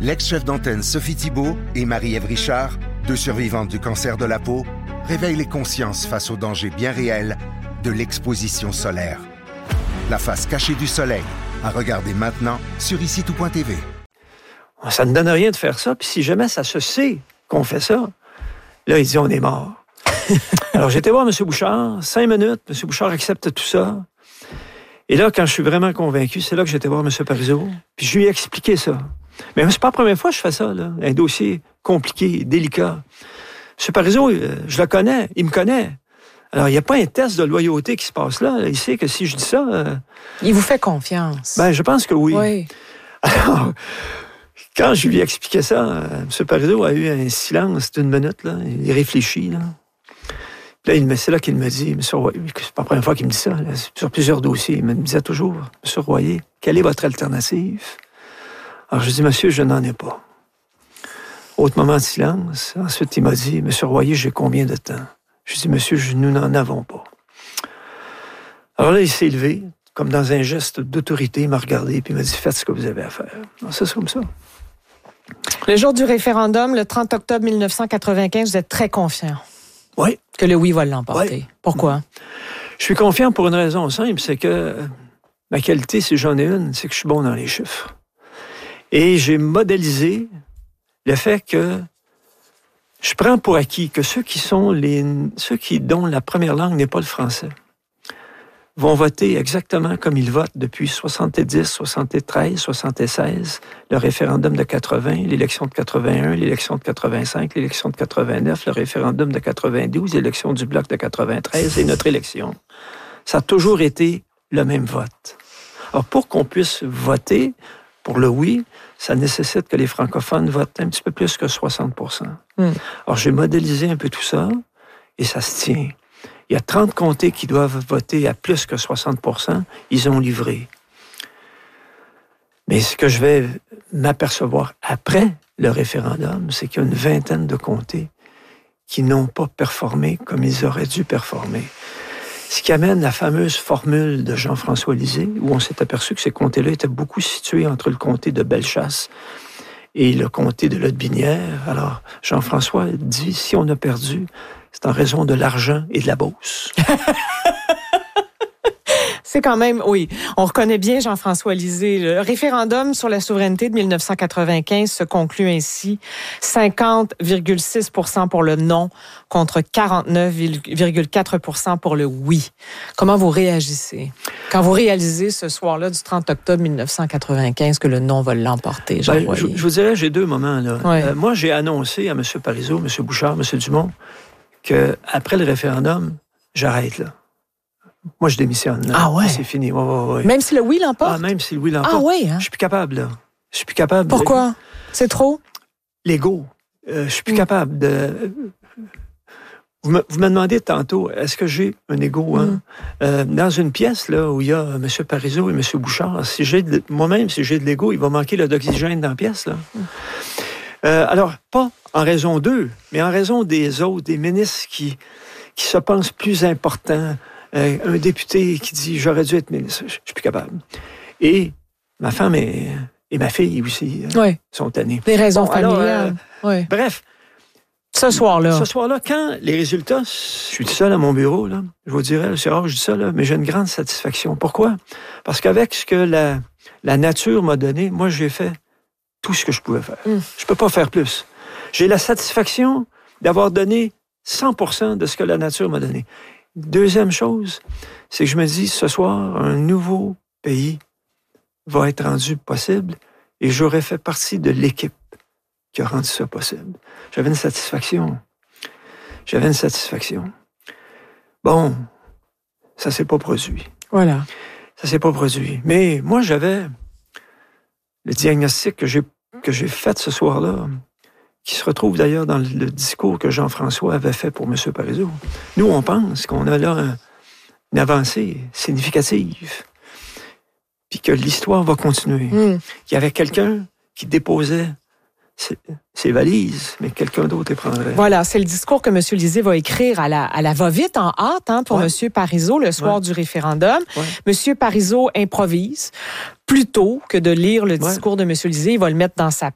L'ex-chef d'antenne Sophie Thibault et Marie-Ève Richard, 2 survivantes du cancer de la peau, réveillent les consciences face aux dangers bien réels de l'exposition solaire. La face cachée du soleil, à regarder maintenant sur ICITOUT.tv. Ça ne donne rien de faire ça, puis si jamais ça se sait qu'on fait ça, là, il dit on est mort. Alors, j'ai été voir M. Bouchard, 5 minutes, M. Bouchard accepte tout ça. Et là, quand je suis vraiment convaincu, c'est là que j'ai été voir M. Parizeau, puis je lui ai expliqué ça. Mais c'est pas la première fois que je fais ça, là. Un dossier compliqué, délicat. M. Parizeau, je le connais, il me connaît. Alors, il n'y a pas un test de loyauté qui se passe là. Il sait que si je dis ça... Il vous fait confiance. Ben, je pense que oui. Oui. Alors, quand je lui ai expliqué ça, M. Parizeau a eu un silence d'une minute, là. Il réfléchit, là. Puis là, c'est là qu'il me dit, M. Royer, c'est pas la première fois qu'il me dit ça, là, sur plusieurs dossiers, il me disait toujours, M. Royer, quelle est votre alternative? Alors, je dis, monsieur, je n'en ai pas. Autre moment de silence. Ensuite, il m'a dit, M. Royer, j'ai combien de temps? Je dis, monsieur, nous n'en avons pas. Alors là, il s'est levé, comme dans un geste d'autorité, il m'a regardé, puis il m'a dit, faites ce que vous avez à faire. Alors, c'est comme ça. Le jour du référendum, le 30 octobre 1995, vous êtes très confiant. Oui. Que le oui va l'emporter. Oui. Pourquoi? Je suis confiant pour une raison simple, c'est que ma qualité, si j'en ai une, c'est que je suis bon dans les chiffres. Et j'ai modélisé le fait que je prends pour acquis que ceux dont la première langue n'est pas le français vont voter exactement comme ils votent depuis 70, 73, 76, le référendum de 80, l'élection de 81, l'élection de 85, l'élection de 89, le référendum de 92, l'élection du Bloc de 93 et notre élection. Ça a toujours été le même vote. Alors, pour qu'on puisse voter pour le oui, ça nécessite que les francophones votent un petit peu plus que 60%. Alors, j'ai modélisé un peu tout ça et ça se tient. Il y a 30 comtés qui doivent voter à plus que 60%. Ils ont livré. Mais ce que je vais m'apercevoir après le référendum, c'est qu'il y a une vingtaine de comtés qui n'ont pas performé comme ils auraient dû performer. Ce qui amène la fameuse formule de Jean-François Lisée, où on s'est aperçu que ces comtés-là étaient beaucoup situés entre le comté de Bellechasse et le comté de Lotbinière. Alors, Jean-François dit, si on a perdu, c'est en raison de l'argent et de la Beauce. C'est quand même, oui, on reconnaît bien Jean-François Lisée. Le référendum sur la souveraineté de 1995 se conclut ainsi. 50,6% pour le non contre 49,4% pour le oui. Comment vous réagissez quand vous réalisez ce soir-là du 30 octobre 1995 que le non va l'emporter? Je vous dirais, j'ai 2 moments. Là. Ouais. Moi, j'ai annoncé à M. Parizeau, M. Bouchard, M. Dumont, qu'après le référendum, j'arrête là. Moi, je démissionne. Là. Ah ouais? C'est fini. Ouais. Même si le oui l'emporte? Ah, même si le oui l'emporte. Ah oui, hein? Je suis plus capable, là. Je suis plus capable. Pourquoi? C'est trop? L'ego. Je suis plus capable de... Vous me demandez tantôt, est-ce que j'ai un ego? Hein? Dans une pièce là, où il y a M. Parizeau et M. Bouchard, moi-même, si j'ai de l'ego, il va manquer d'oxygène dans la pièce. Là. Alors, pas en raison d'eux, mais en raison des autres, des ministres qui se pensent plus importants. Un député qui dit « j'aurais dû être ministre », je suis plus capable. Et ma femme et ma fille aussi sont tannées. Des raisons familiales. Bref. Ce soir-là, quand les résultats, je suis tout seul à mon bureau, là, je vous dirais, c'est rare que je dis ça, là, mais j'ai une grande satisfaction. Pourquoi? Parce qu'avec ce que la nature m'a donné, moi, j'ai fait tout ce que je pouvais faire. Je peux pas faire plus. J'ai la satisfaction d'avoir donné 100% de ce que la nature m'a donné. Deuxième chose, c'est que je me dis, ce soir, un nouveau pays va être rendu possible et j'aurais fait partie de l'équipe qui a rendu ça possible. J'avais une satisfaction. Bon, ça s'est pas produit. Voilà. Ça s'est pas produit. Mais moi, j'avais le diagnostic que j'ai fait ce soir-là, qui se retrouve d'ailleurs dans le discours que Jean-François avait fait pour M. Parizeau. Nous, on pense qu'on a là une avancée significative, puis que l'histoire va continuer. Il y avait quelqu'un qui déposait ses valises, mais quelqu'un d'autre les prendrait. Voilà, c'est le discours que M. Lisée va écrire à la va-vite, en hâte, pour M. Parizeau le soir du référendum. M. Parizeau improvise. Plutôt que de lire le discours de M. Lisée, il va le mettre dans sa